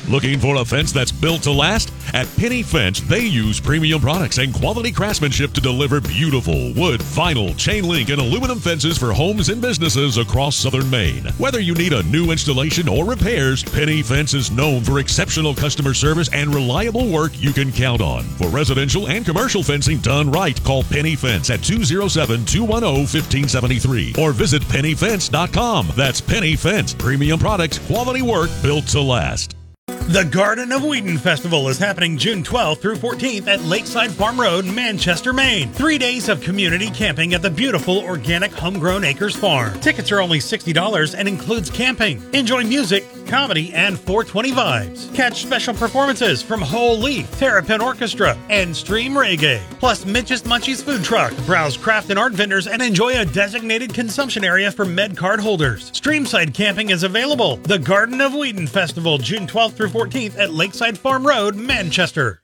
Looking for a fence that's built to last? At Penny Fence, they use premium products and quality craftsmanship to deliver beautiful wood, vinyl, chain link, and aluminum fences for homes and businesses across southern Maine. Whether you need a new installation or repairs, Penny Fence is known for exceptional customer service and reliable work you can count on. For residential and commercial fencing done right, call Penny Fence at 207-210-1573 or visit pennyfence.com. That's Penny Fence. Premium products, quality work built to last. The Garden of Wheaton Festival is happening June 12th through 14th at Lakeside Farm Road, Manchester, Maine. 3 days of community camping at the beautiful organic Homegrown Acres Farm. Tickets are only $60 and includes camping. Enjoy music, comedy, and 420 vibes. Catch special performances from Whole Leaf, Terrapin Orchestra, and Stream Reggae. Plus Mitch's Munchies food truck. Browse craft and art vendors and enjoy a designated consumption area for med card holders. Streamside camping is available. The Garden of Wheaton Festival, June 12th through 14th at Lakeside Farm Road, Manchester.